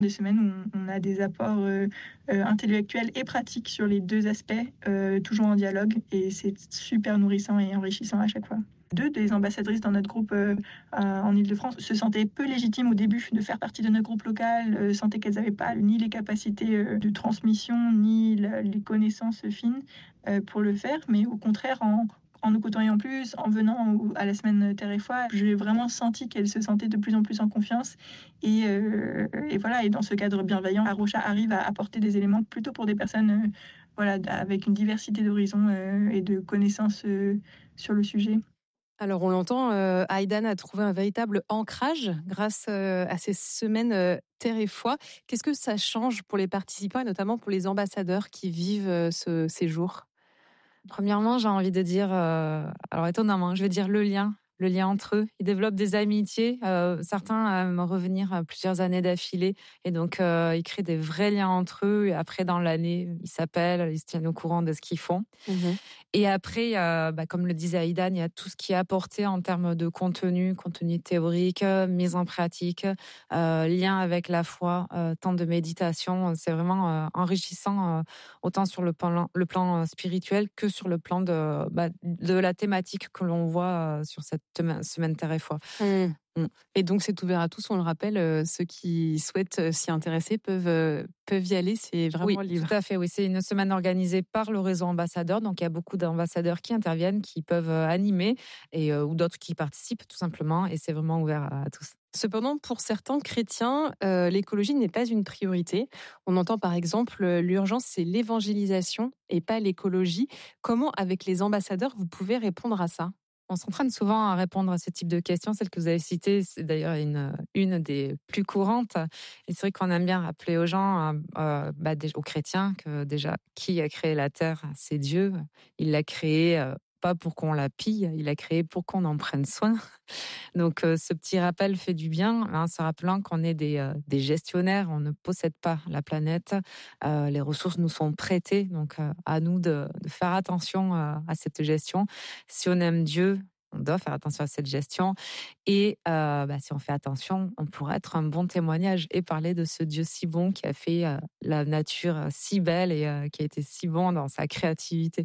Des semaines où on a des apports intellectuels et pratiques sur les deux aspects, toujours en dialogue, et c'est super nourrissant et enrichissant à chaque fois. Deux des ambassadrices dans notre groupe en Île-de-France se sentaient peu légitimes au début de faire partie de notre groupe local, sentaient qu'elles n'avaient pas ni les capacités de transmission, ni les connaissances fines pour le faire, mais au contraire, en nous côtoyant plus, en venant à la semaine Terre et Foi, j'ai vraiment senti qu'elles se sentaient de plus en plus en confiance. Et voilà, et dans ce cadre bienveillant, Arocha arrive à apporter des éléments plutôt pour des personnes voilà, avec une diversité d'horizons et de connaissances sur le sujet. Alors on l'entend, Aïdane a trouvé un véritable ancrage grâce à ces semaines Terre et Foi. Qu'est-ce que ça change pour les participants et notamment pour les ambassadeurs qui vivent ce séjour ? Premièrement, j'ai envie de dire, alors étonnamment, je vais dire le lien entre eux. Ils développent des amitiés. Certains aiment revenir plusieurs années d'affilée. Et donc, ils créent des vrais liens entre eux. Et après, dans l'année, ils s'appellent, ils se tiennent au courant de ce qu'ils font. Mmh. Et après, comme le disait Aïdane, il y a tout ce qui est apporté en termes de contenu théorique, mise en pratique, lien avec la foi, temps de méditation. C'est vraiment enrichissant, autant sur le plan spirituel que sur le plan de la thématique que l'on voit sur cette semaine Terre et Foi. Et donc c'est ouvert à tous, on le rappelle, ceux qui souhaitent s'y intéresser peuvent y aller, c'est vraiment libre. Oui, tout à fait, oui, c'est une semaine organisée par le réseau ambassadeur, donc il y a beaucoup d'ambassadeurs qui interviennent, qui peuvent animer, ou d'autres qui participent tout simplement, et c'est vraiment ouvert à tous. Cependant, pour certains chrétiens, l'écologie n'est pas une priorité. On entend par exemple l'urgence, c'est l'évangélisation et pas l'écologie. Comment, avec les ambassadeurs, vous pouvez répondre à ça ? On s'entraîne souvent à répondre à ce type de questions. Celle que vous avez citée, c'est d'ailleurs une des plus courantes. Et c'est vrai qu'on aime bien rappeler aux gens, aux chrétiens, que déjà, qui a créé la terre, c'est Dieu. Il l'a créée pas pour qu'on la pille, il l'a créée pour qu'on en prenne soin. Donc ce petit rappel fait du bien, se rappelant qu'on est des gestionnaires, on ne possède pas la planète, les ressources nous sont prêtées, donc à nous de faire attention à cette gestion. Si on aime Dieu, on doit faire attention à cette gestion, et si on fait attention, on pourra être un bon témoignage et parler de ce Dieu si bon qui a fait la nature si belle et qui a été si bon dans sa créativité.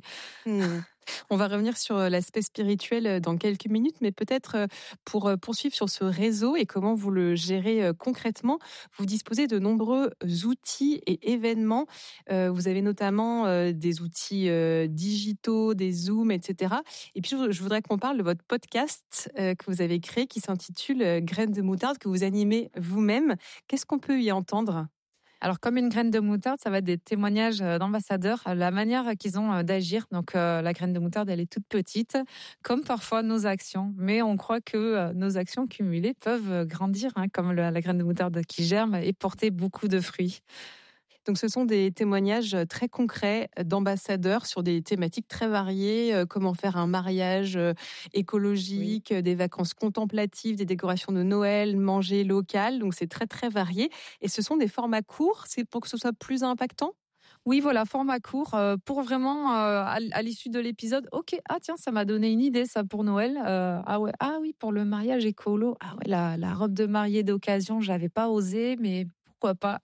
On va revenir sur l'aspect spirituel dans quelques minutes, mais peut-être pour poursuivre sur ce réseau et comment vous le gérez concrètement. Vous disposez de nombreux outils et événements. Vous avez notamment des outils digitaux, des Zooms, etc. Et puis, je voudrais qu'on parle de votre podcast que vous avez créé qui s'intitule Graines de moutarde, que vous animez vous-même. Qu'est-ce qu'on peut y entendre ? Alors, comme une graine de moutarde, ça va être des témoignages d'ambassadeurs, la manière qu'ils ont d'agir. Donc, la graine de moutarde, elle est toute petite, comme parfois nos actions. Mais on croit que nos actions cumulées peuvent grandir, comme la graine de moutarde qui germe et porter beaucoup de fruits. Donc ce sont des témoignages très concrets d'ambassadeurs sur des thématiques très variées, comment faire un mariage écologique, des vacances contemplatives, des décorations de Noël, manger local. Donc c'est très très varié. Et ce sont des formats courts, c'est pour que ce soit plus impactant ? Oui, voilà, format court, pour vraiment, à l'issue de l'épisode, ok, tiens, ça m'a donné une idée, ça, pour Noël. Oui, pour le mariage écolo. Ah ouais, la robe de mariée d'occasion, j'avais pas osé, mais pourquoi pas.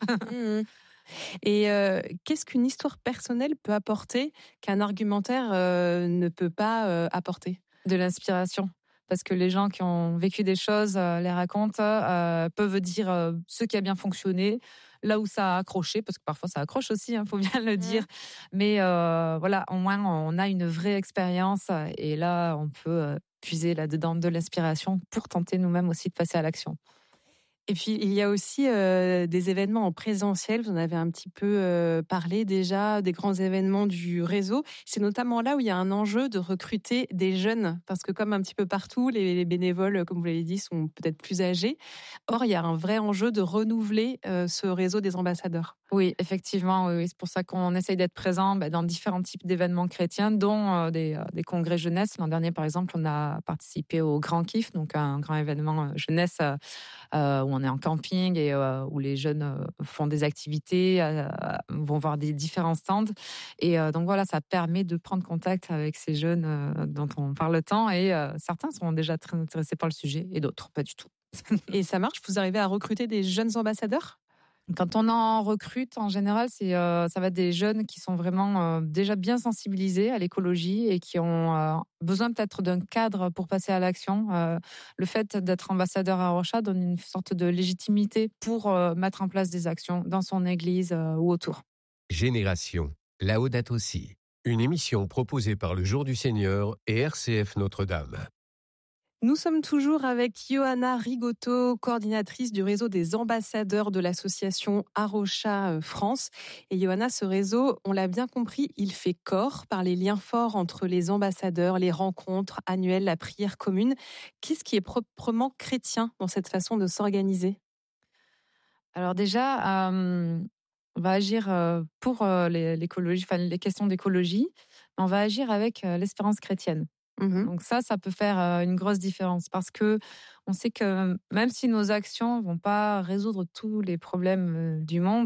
Et qu'est-ce qu'une histoire personnelle peut apporter qu'un argumentaire ne peut pas apporter ? De l'inspiration. Parce que les gens qui ont vécu des choses les racontent, peuvent dire ce qui a bien fonctionné, là où ça a accroché, parce que parfois ça accroche aussi, faut bien le dire. Mais voilà, au moins on a une vraie expérience et là on peut puiser là-dedans de l'inspiration pour tenter nous-mêmes aussi de passer à l'action. Et puis, il y a aussi des événements en présentiel. Vous en avez un petit peu parlé déjà, des grands événements du réseau. C'est notamment là où il y a un enjeu de recruter des jeunes. Parce que comme un petit peu partout, les bénévoles, comme vous l'avez dit, sont peut-être plus âgés. Or, il y a un vrai enjeu de renouveler ce réseau des ambassadeurs. Oui, effectivement, oui. C'est pour ça qu'on essaye d'être présent dans différents types d'événements chrétiens, dont des congrès jeunesse. L'an dernier, par exemple, on a participé au Grand Kiff, donc un grand événement jeunesse où on est en camping et où les jeunes font des activités, vont voir des différents stands. Et donc voilà, ça permet de prendre contact avec ces jeunes dont on parle tant. Et certains sont déjà très intéressés par le sujet et d'autres pas du tout. Et ça marche ? Vous arrivez à recruter des jeunes ambassadeurs ? Quand on en recrute, en général, ça va être des jeunes qui sont vraiment déjà bien sensibilisés à l'écologie et qui ont besoin peut-être d'un cadre pour passer à l'action. Le fait d'être ambassadeur à Rocha donne une sorte de légitimité pour mettre en place des actions dans son église ou autour. Génération, Laudato Si, une émission proposée par le Jour du Seigneur et RCF Notre-Dame. Nous sommes toujours avec Johanna Rigoto, coordinatrice du réseau des ambassadeurs de l'association Arocha France. Et Johanna, ce réseau, on l'a bien compris, il fait corps par les liens forts entre les ambassadeurs, les rencontres annuelles, la prière commune. Qu'est-ce qui est proprement chrétien dans cette façon de s'organiser ? Alors déjà, on va agir pour l'écologie, enfin les questions d'écologie. On va agir avec l'espérance chrétienne. Donc ça peut faire une grosse différence parce que on sait que même si nos actions vont pas résoudre tous les problèmes du monde,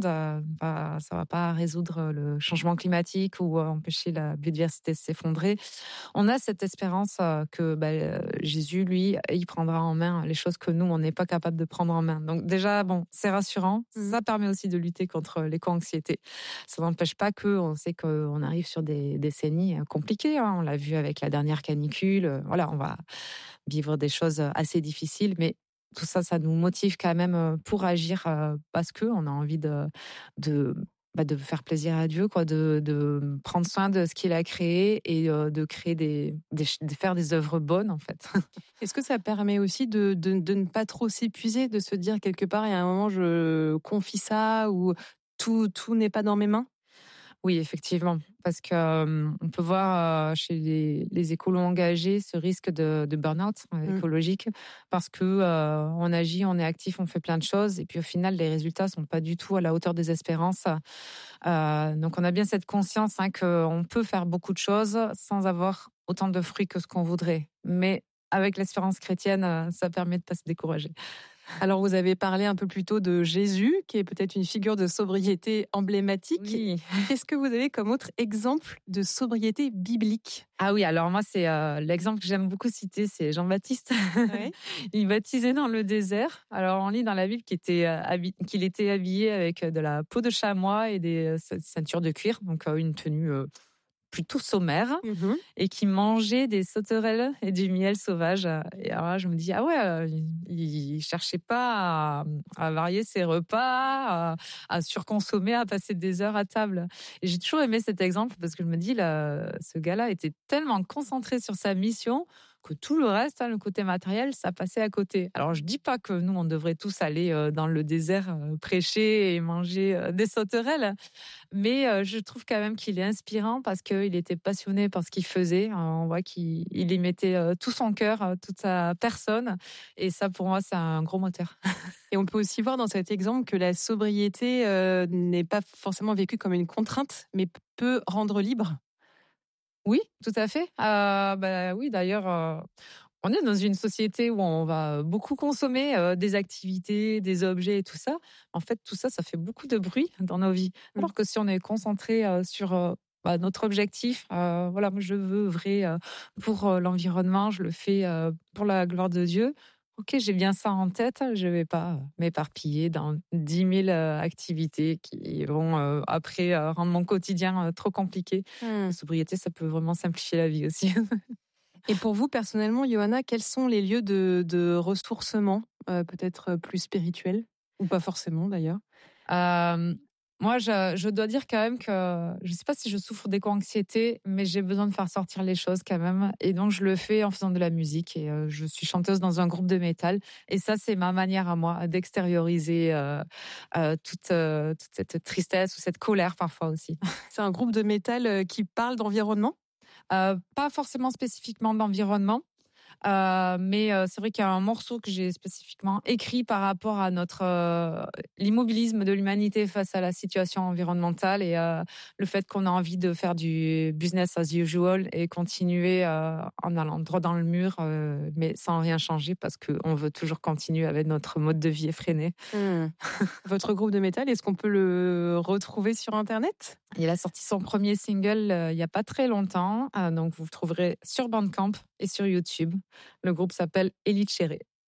ça va pas résoudre le changement climatique ou empêcher la biodiversité de s'effondrer. On a cette espérance que Jésus, lui, il prendra en main les choses que nous, on n'est pas capable de prendre en main. Donc déjà, bon, c'est rassurant. Ça permet aussi de lutter contre l'éco-anxiété. Ça n'empêche pas on sait qu'on arrive sur des décennies compliquées. On l'a vu avec la dernière canicule. Voilà, on va vivre des choses assez difficiles, mais tout ça, ça nous motive quand même pour agir parce que on a envie de faire plaisir à Dieu, quoi, de prendre soin de ce qu'il a créé et de créer de faire des œuvres bonnes, en fait. Est-ce que ça permet aussi de ne pas trop s'épuiser, de se dire quelque part, il y a un moment, je confie ça ou tout n'est pas dans mes mains ? Oui, effectivement, parce que on peut voir chez les écolos engagés ce risque de burn-out écologique parce que on agit, on est actif, on fait plein de choses et puis au final les résultats sont pas du tout à la hauteur des espérances. Donc on a bien cette conscience qu'on peut faire beaucoup de choses sans avoir autant de fruits que ce qu'on voudrait, mais avec l'espérance chrétienne, ça permet de pas se décourager. Alors, vous avez parlé un peu plus tôt de Jésus, qui est peut-être une figure de sobriété emblématique. Oui. Qu'est-ce que vous avez comme autre exemple de sobriété biblique ? Ah oui, alors moi, c'est l'exemple que j'aime beaucoup citer, c'est Jean-Baptiste. Ouais. Il baptisait dans le désert. Alors, on lit dans la Bible qu'il était habillé avec de la peau de chamois et des ceintures de cuir, donc une tenue plutôt sommaire, et qui mangeait des sauterelles et du miel sauvage. Et alors là, je me dis, ah ouais, il cherchait pas à varier ses repas, à surconsommer, à passer des heures à table. Et j'ai toujours aimé cet exemple parce que je me dis, là, ce gars-là était tellement concentré sur sa mission que tout le reste, le côté matériel, ça passait à côté. Alors, je dis pas que nous, on devrait tous aller dans le désert prêcher et manger des sauterelles, mais je trouve quand même qu'il est inspirant parce qu'il était passionné par ce qu'il faisait. On voit qu'il y mettait tout son cœur, toute sa personne. Et ça, pour moi, c'est un gros moteur. Et on peut aussi voir dans cet exemple que la sobriété n'est pas forcément vécue comme une contrainte, mais peut rendre libre. Oui, tout à fait. Oui, d'ailleurs, on est dans une société où on va beaucoup consommer des activités, des objets et tout ça. En fait, tout ça, ça fait beaucoup de bruit dans nos vies. Alors que si on est concentré sur notre objectif, voilà, moi je veux œuvrer pour l'environnement, je le fais pour la gloire de Dieu. Ok, j'ai bien ça en tête, je vais pas m'éparpiller dans 10 000 activités qui vont après rendre mon quotidien trop compliqué. La sobriété, ça peut vraiment simplifier la vie aussi. Et pour vous, personnellement, Johanna, quels sont les lieux de ressourcement, peut-être plus spirituels, ou pas forcément d'ailleurs ? Moi, je dois dire quand même que je ne sais pas si je souffre d'éco-anxiété, mais j'ai besoin de faire sortir les choses quand même. Et donc, je le fais en faisant de la musique. Et je suis chanteuse dans un groupe de métal. Et ça, c'est ma manière à moi d'extérioriser toute cette tristesse ou cette colère parfois aussi. C'est un groupe de métal qui parle d'environnement ? Pas forcément spécifiquement d'environnement. Mais c'est vrai qu'il y a un morceau que j'ai spécifiquement écrit par rapport à l'immobilisme de l'humanité face à la situation environnementale et le fait qu'on a envie de faire du business as usual et continuer en allant droit dans le mur, mais sans rien changer parce qu'on veut toujours continuer avec notre mode de vie effréné. Votre groupe de métal, est-ce qu'on peut le retrouver sur Internet ? Il a sorti son premier single il n'y a pas très longtemps, donc vous le trouverez sur Bandcamp et sur YouTube. Le groupe s'appelle Elite Chere.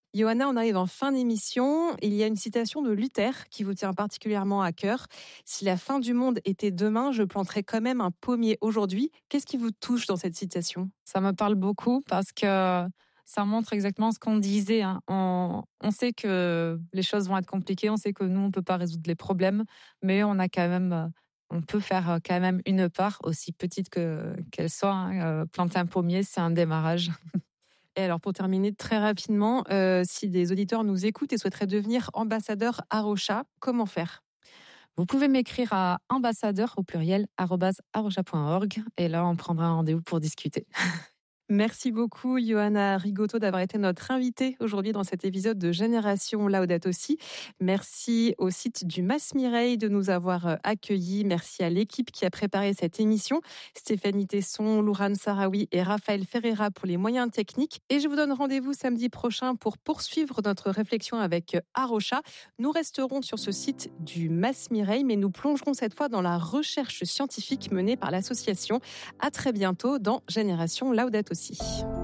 Johanna, on arrive en fin d'émission. Il y a une citation de Luther qui vous tient particulièrement à cœur. Si la fin du monde était demain, je planterais quand même un pommier aujourd'hui. Qu'est-ce qui vous touche dans cette citation ? Ça me parle beaucoup parce que ça montre exactement ce qu'on disait. On sait que les choses vont être compliquées, on sait que nous, on ne peut pas résoudre les problèmes, mais on peut faire quand même une part, aussi petite qu'elle soit. Planter un pommier, c'est un démarrage. Et alors, pour terminer très rapidement, si des auditeurs nous écoutent et souhaiteraient devenir ambassadeurs Arocha, comment faire ? Vous pouvez m'écrire à ambassadeur au pluriel @arocha.org et là, on prendra un rendez-vous pour discuter. Merci beaucoup, Johanna Rigotto, d'avoir été notre invitée aujourd'hui dans cet épisode de Génération Laudato Si. Merci au site du Mas Mireille de nous avoir accueillis. Merci à l'équipe qui a préparé cette émission. Stéphanie Tesson, Lourane Sarawi et Raphaël Ferreira pour les moyens techniques. Et je vous donne rendez-vous samedi prochain pour poursuivre notre réflexion avec Arocha. Nous resterons sur ce site du Mas Mireille, mais nous plongerons cette fois dans la recherche scientifique menée par l'association. À très bientôt dans Génération Laudato Si.